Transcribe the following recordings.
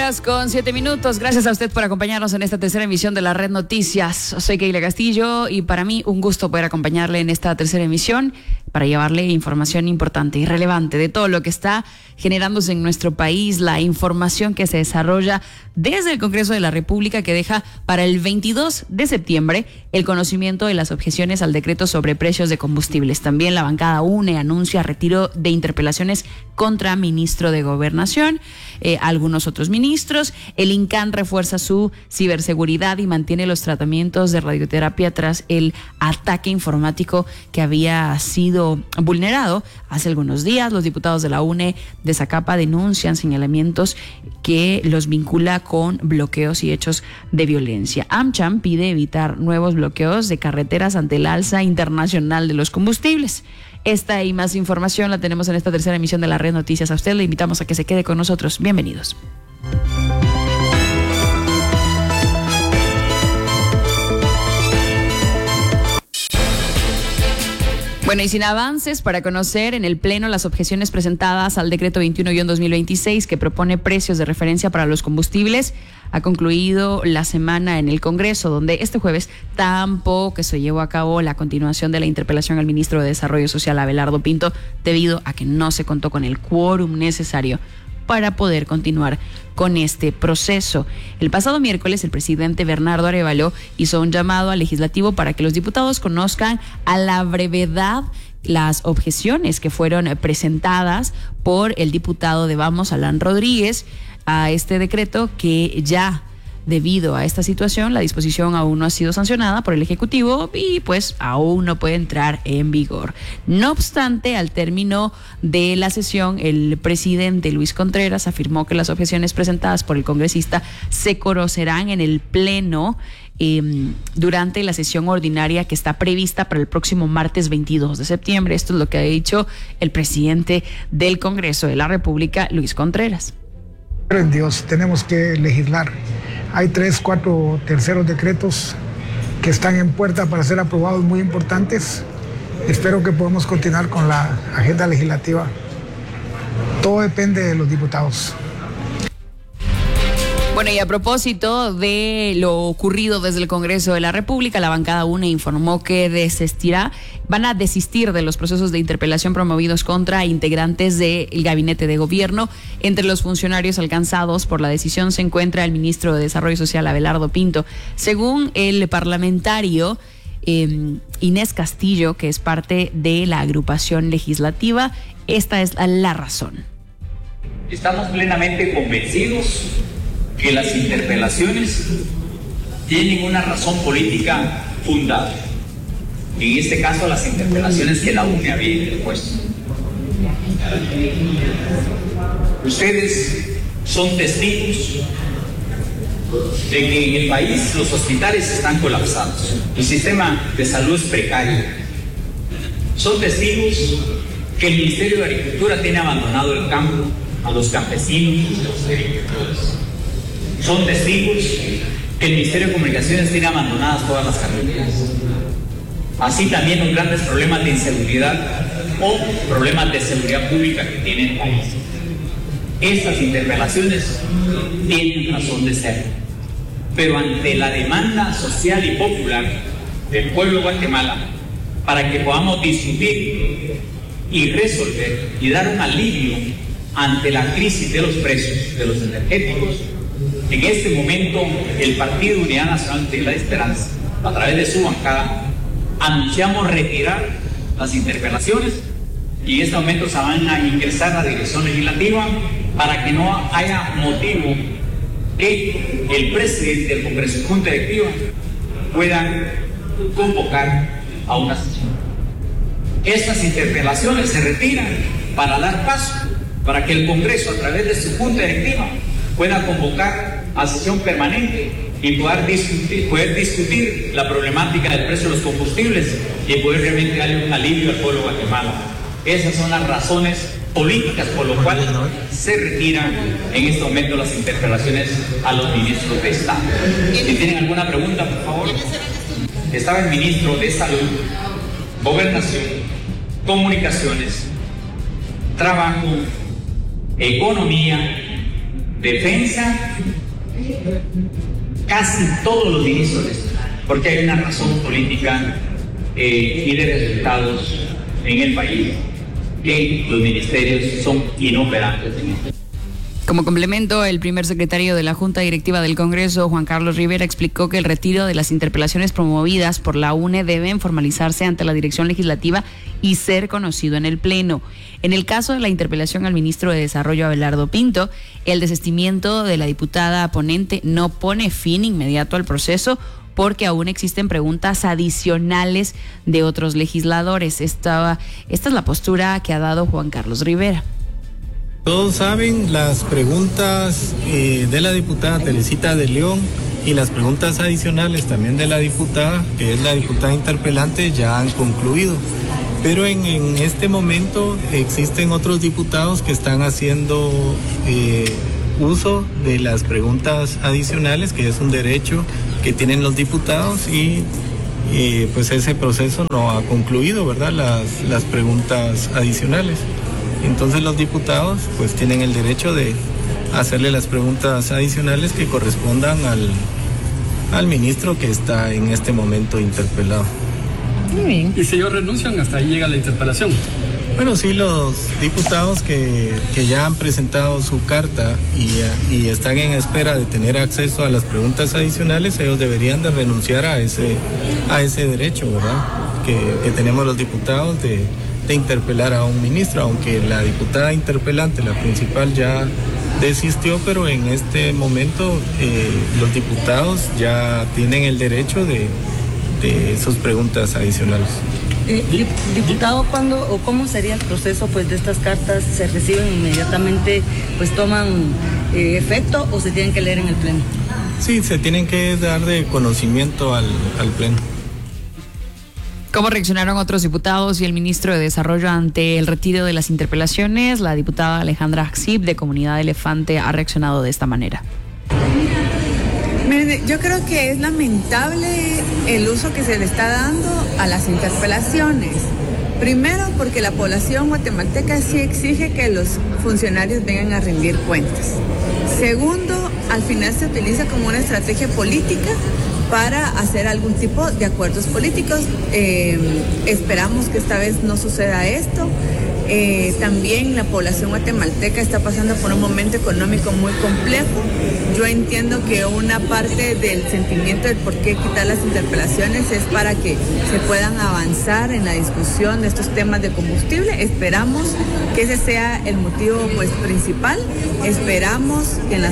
8:07. Gracias a usted por acompañarnos en esta tercera emisión de la Red Noticias. Soy Keila Castillo y para mí un gusto poder acompañarle en esta tercera emisión para llevarle información importante y relevante de todo lo que está generándose en nuestro país, la información que se desarrolla desde el Congreso de la República, que deja para el 22 de septiembre el conocimiento de las objeciones al decreto sobre precios de combustibles. También la bancada UNE anuncia retiro de interpelaciones contra ministro de Gobernación, algunos otros ministros. El INCAN refuerza su ciberseguridad y mantiene los tratamientos de radioterapia tras el ataque informático que había sido vulnerado hace algunos días. Los diputados de la UNE de Zacapa denuncian señalamientos que los vincula con bloqueos y hechos de violencia. AmCham pide evitar nuevos bloqueos de carreteras ante el alza internacional de los combustibles. Esta y más información la tenemos en esta tercera emisión de la Red Noticias. A usted le invitamos a que se quede con nosotros. Bienvenidos. Bueno, y sin avances para conocer en el Pleno las objeciones presentadas al decreto 21-2026 que propone precios de referencia para los combustibles, ha concluido la semana en el Congreso, donde este jueves tampoco se llevó a cabo la continuación de la interpelación al ministro de Desarrollo Social, Abelardo Pinto, debido a que no se contó con el quórum necesario para poder continuar con este proceso. El pasado miércoles, el presidente Bernardo Arévalo hizo un llamado al legislativo para que los diputados conozcan a la brevedad las objeciones que fueron presentadas por el diputado de Vamos, Alan Rodríguez, a este decreto, que ya, debido a esta situación, la disposición aún no ha sido sancionada por el Ejecutivo y pues aún no puede entrar en vigor. No obstante, al término de la sesión, el presidente Luis Contreras afirmó que las objeciones presentadas por el congresista se conocerán en el Pleno durante la sesión ordinaria que está prevista para el próximo martes 22 de septiembre. Esto es lo que ha dicho el presidente del Congreso de la República, Luis Contreras. En Dios, tenemos que legislar. Hay 3, 4 terceros decretos que están en puerta para ser aprobados, muy importantes. Espero que podamos continuar con la agenda legislativa. Todo depende de los diputados. Bueno, y a propósito de lo ocurrido desde el Congreso de la República, la bancada UNE informó que van a desistir de los procesos de interpelación promovidos contra integrantes del gabinete de gobierno. Entre los funcionarios alcanzados por la decisión se encuentra el ministro de Desarrollo Social, Abelardo Pinto. Según el parlamentario Inés Castillo, que es parte de la agrupación legislativa, esta es la razón. Estamos plenamente convencidos que las interpelaciones tienen una razón política fundada. En este caso, las interpelaciones que la UNE había interpuesto. Ustedes son testigos de que en el país los hospitales están colapsados, el sistema de salud es precario. Son testigos que el Ministerio de Agricultura tiene abandonado el campo, a los campesinos y a los agricultores. Son testigos que el Ministerio de Comunicaciones tiene abandonadas todas las carreteras. Así también los grandes problemas de inseguridad o problemas de seguridad pública que tiene el país. Estas interpelaciones tienen razón de ser, pero ante la demanda social y popular del pueblo de Guatemala, para que podamos discutir y resolver y dar un alivio ante la crisis de los precios de los energéticos, en este momento el Partido Unidad Nacional de la Esperanza, a través de su bancada, anunciamos retirar las interpelaciones y en este momento se van a ingresar a la dirección legislativa para que no haya motivo que el presidente del Congreso y Junta Directiva puedan convocar a una sesión. Estas interpelaciones se retiran para dar paso para que el Congreso, a través de su Junta Directiva, pueda convocar a sesión permanente y poder discutir la problemática del precio de los combustibles y poder realmente darle un alivio al pueblo de Guatemala. Esas son las razones políticas por lo cual se retiran en este momento las interpelaciones a los ministros de Estado. Si tienen alguna pregunta, por favor. Estaba el ministro de Salud, Gobernación, Comunicaciones, Trabajo, Economía, defensa, casi todos los ministros, porque hay una razón política y de resultados en el país, que los ministerios son inoperantes. Como complemento, el primer secretario de la Junta Directiva del Congreso, Juan Carlos Rivera, explicó que el retiro de las interpelaciones promovidas por la UNE deben formalizarse ante la dirección legislativa y ser conocido en el Pleno. En el caso de la interpelación al ministro de Desarrollo, Abelardo Pinto, el desistimiento de la diputada ponente no pone fin inmediato al proceso, porque aún existen preguntas adicionales de otros legisladores. Esta es la postura que ha dado Juan Carlos Rivera. Todos saben, las preguntas de la diputada Teresita de León y las preguntas adicionales también de la diputada, que es la diputada interpelante, ya han concluido. Pero en este momento existen otros diputados que están haciendo uso de las preguntas adicionales, que es un derecho que tienen los diputados, y pues ese proceso no ha concluido, ¿verdad? Las preguntas adicionales. Entonces los diputados pues tienen el derecho de hacerle las preguntas adicionales que correspondan al ministro que está en este momento interpelado. Muy bien. Y si ellos renuncian, hasta ahí llega la interpelación. Bueno, sí, los diputados que ya han presentado su carta y están en espera de tener acceso a las preguntas adicionales, ellos deberían de renunciar a ese derecho, ¿verdad? Que tenemos los diputados de interpelar a un ministro, aunque la diputada interpelante, la principal, ya desistió, pero en este momento los diputados ya tienen el derecho de sus preguntas adicionales. Diputado, ¿cuándo o cómo sería el proceso pues de estas cartas? ¿Se reciben inmediatamente, pues toman efecto o se tienen que leer en el Pleno? Sí, se tienen que dar de conocimiento al Pleno. ¿Cómo reaccionaron otros diputados y el ministro de Desarrollo ante el retiro de las interpelaciones? La diputada Alejandra Axip, de Comunidad Elefante, ha reaccionado de esta manera. Yo creo que es lamentable el uso que se le está dando a las interpelaciones. Primero, porque la población guatemalteca sí exige que los funcionarios vengan a rendir cuentas. Segundo, al final se utiliza como una estrategia política para hacer algún tipo de acuerdos políticos. Esperamos que esta vez no suceda esto. También la población guatemalteca está pasando por un momento económico muy complejo. Yo entiendo que una parte del sentimiento del por qué quitar las interpelaciones es para que se puedan avanzar en la discusión de estos temas de combustible. Esperamos que ese sea el motivo pues principal. Esperamos que en los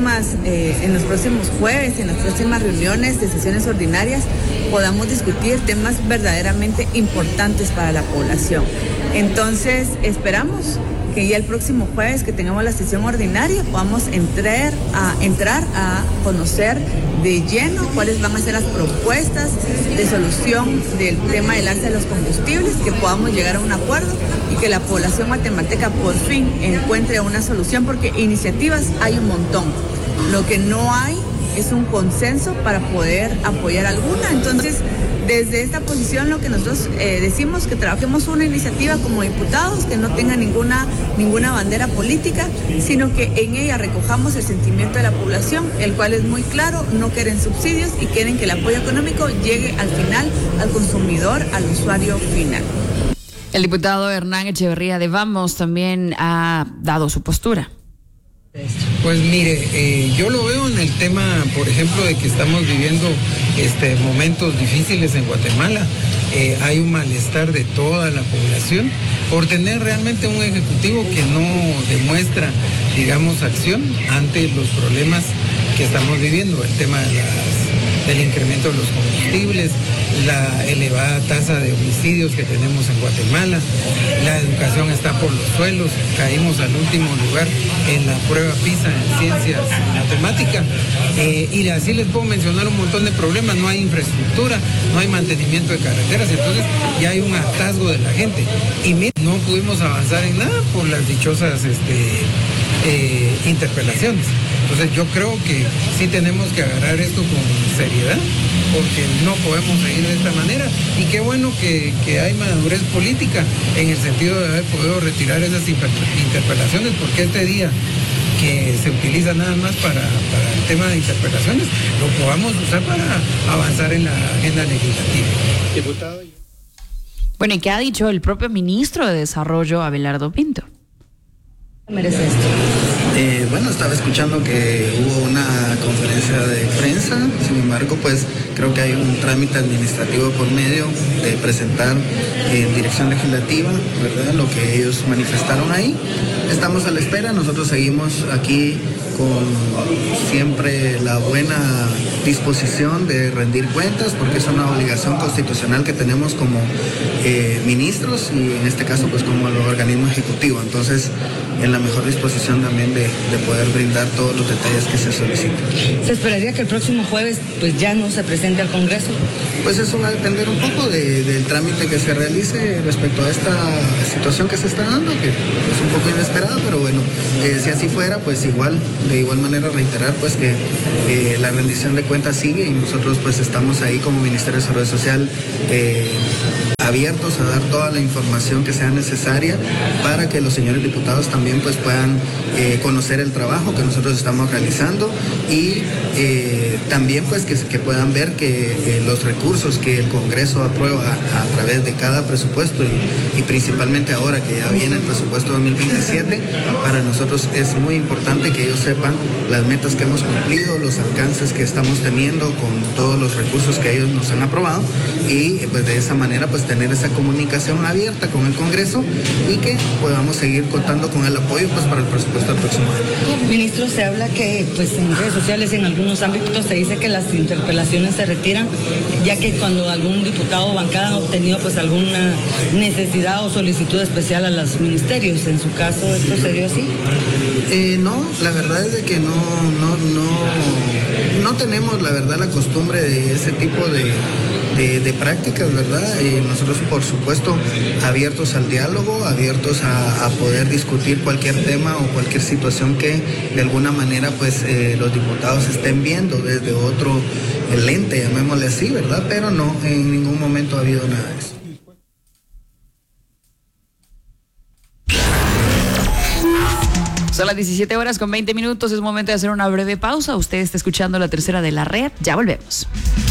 próximos jueves, en las próximas reuniones de sesiones ordinarias, podamos discutir temas verdaderamente importantes para la población. Entonces, esperamos que ya el próximo jueves que tengamos la sesión ordinaria podamos entrar a conocer de lleno cuáles van a ser las propuestas de solución del tema del alza de los combustibles, que podamos llegar a un acuerdo y que la población guatemalteca por fin encuentre una solución, porque iniciativas hay un montón. Lo que no hay es un consenso para poder apoyar alguna. Entonces, desde esta posición lo que nosotros decimos, que trabajemos una iniciativa como diputados que no tenga ninguna bandera política, sino que en ella recojamos el sentimiento de la población, el cual es muy claro: no quieren subsidios y quieren que el apoyo económico llegue al final al consumidor, al usuario final. El diputado Hernán Echeverría de Vamos también ha dado su postura. Pues mire, yo lo veo en el tema, por ejemplo, de que estamos viviendo momentos difíciles en Guatemala. Hay un malestar de toda la población por tener realmente un ejecutivo que no demuestra, digamos, acción ante los problemas que estamos viviendo. El tema del incremento de los combustibles, la elevada tasa de homicidios que tenemos en Guatemala, la educación está por los suelos, caímos al último lugar en la prueba PISA en ciencias matemáticas, y así les puedo mencionar un montón de problemas. No hay infraestructura, no hay mantenimiento de carreteras, entonces ya hay un hartazgo de la gente. Y no pudimos avanzar en nada por las dichosas interpelaciones. Entonces yo creo que sí tenemos que agarrar esto con seriedad, porque no podemos seguir de esta manera. Y qué bueno que hay madurez política en el sentido de haber podido retirar esas interpelaciones, porque este día que se utiliza nada más para el tema de interpelaciones, lo podamos usar para avanzar en la agenda legislativa. Diputado. Bueno, ¿y qué ha dicho el propio ministro de Desarrollo, Abelardo Pinto? Merece esto. Bueno, estaba escuchando que hubo una conferencia de prensa, sin embargo, pues creo que hay un trámite administrativo por medio de presentar en dirección legislativa, ¿verdad?, lo que ellos manifestaron ahí. Estamos a la espera, nosotros seguimos aquí con siempre la buena disposición de rendir cuentas, porque es una obligación constitucional que tenemos como ministros y en este caso pues como el organismo ejecutivo. Entonces, en la mejor disposición también de poder brindar todos los detalles que se soliciten. ¿Se esperaría que el próximo jueves pues ya no se presente al Congreso? Pues eso va a depender un poco del trámite que se realice respecto a esta situación que se está dando, que es un poco inesperada, pero bueno, si así fuera, pues de igual manera reiterar pues que la rendición de cuentas sigue y nosotros pues estamos ahí como Ministerio de Desarrollo Social abiertos a dar toda la información que sea necesaria para que los señores diputados también pues puedan conocer el trabajo que nosotros estamos realizando y también pues que puedan ver que los recursos que el Congreso aprueba a través de cada presupuesto y principalmente ahora que ya viene el presupuesto 2027, para nosotros es muy importante que ellos sepan las metas que hemos cumplido, los alcances que estamos teniendo con todos los recursos que ellos nos han aprobado y pues de esa manera pues tener esa comunicación abierta con el Congreso y que podamos seguir contando con el apoyo pues para el presupuesto del próximo año. Ministro, se habla que pues en redes sociales en algunos ámbitos se dice que las interpelaciones se retiran ya que cuando algún diputado o bancada ha obtenido pues alguna necesidad o solicitud especial a los ministerios. En su caso, ¿esto se dio así? No, la verdad es de que no tenemos la verdad la costumbre de ese tipo de prácticas, ¿verdad? Nosotros, por supuesto, abiertos al diálogo, abiertos a poder discutir cualquier tema o cualquier situación que de alguna manera pues los diputados estén viendo desde otro lente, llamémosle así, ¿verdad? Pero no, en ningún momento ha habido nada de eso. Son las 17:20 minutos, es momento de hacer una breve pausa. Usted está escuchando La Tercera de la Red, ya volvemos.